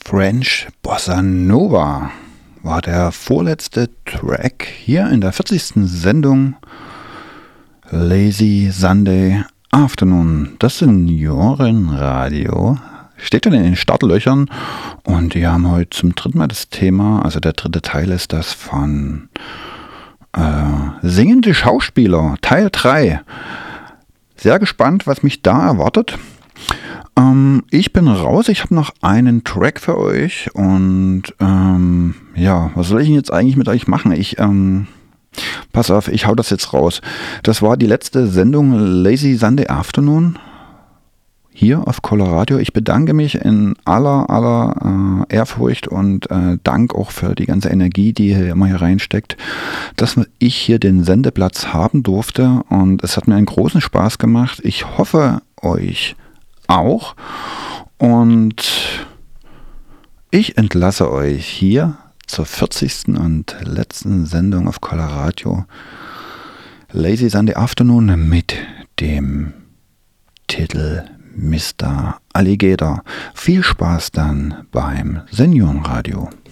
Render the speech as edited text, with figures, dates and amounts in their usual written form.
French Bossa Nova war der vorletzte Track hier in der 40. Sendung Lazy Sunday Afternoon. Das Seniorenradio steht dann in den Startlöchern und die haben heute zum dritten Mal das Thema, also der dritte Teil ist das von Singende Schauspieler, Teil 3. Sehr gespannt, was mich da erwartet. Ich bin raus, ich habe noch einen Track für euch und was soll ich denn jetzt eigentlich mit euch machen? Pass auf, ich hau das jetzt raus. Das war die letzte Sendung Lazy Sunday Afternoon hier auf Coloradio. Ich bedanke mich in aller Ehrfurcht und Dank auch für die ganze Energie, die hier immer hier reinsteckt, dass ich hier den Sendeplatz haben durfte und es hat mir einen großen Spaß gemacht. Ich hoffe, euch auch. Und ich entlasse euch hier zur 40. und letzten Sendung auf Coloradio Lazy Sunday Afternoon mit dem Titel Mr. Alligator. Viel Spaß dann beim Seniorenradio.